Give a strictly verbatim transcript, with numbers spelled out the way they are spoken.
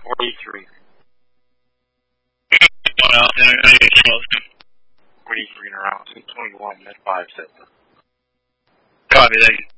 forty-three. forty-three in a round, two twenty-one, that's five sets. Copy, thank you.